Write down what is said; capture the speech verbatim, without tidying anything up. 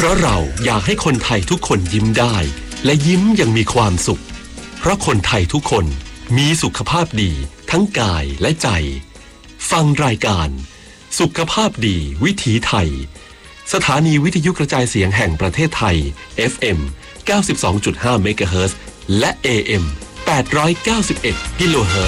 ราะเราอยากให้คนไทยทุกคนยิ้มได้และยิ้มอย่างมีความสุขเพราะคนไทยทุกคนมีสุขภาพดีทั้งกายและใจฟังรายการสุขภาพดีวิถีไทยสถานีวิทยุกระจายเสียงแห่งประเทศไทย เอฟ เอ็ม เก้าสิบสองจุดห้า เมกะเฮิรตซ์และ เอ เอ็ม แปดร้อยเก้าสิบเอ็ด กิโลเฮิรตซ์